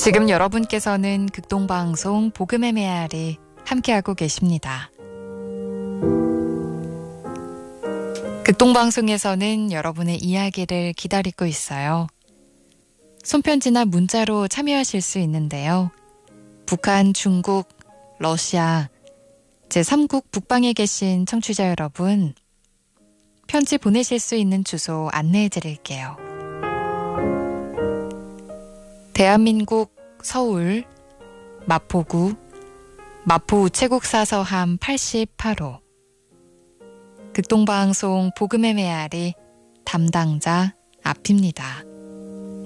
지금 여러분께서는 극동방송 복음의 메아리 함께하고 계십니다. 극동방송에서는 여러분의 이야기를 기다리고 있어요. 손편지나 문자로 참여하실 수 있는데요. 북한, 중국, 러시아, 제3국 북방에 계신 청취자 여러분, 편지 보내실 수 있는 주소 안내해 드릴게요. 대한민국 서울 마포구 마포우체국 사서함 88호 극동방송 복음의 메아리 담당자 앞입니다.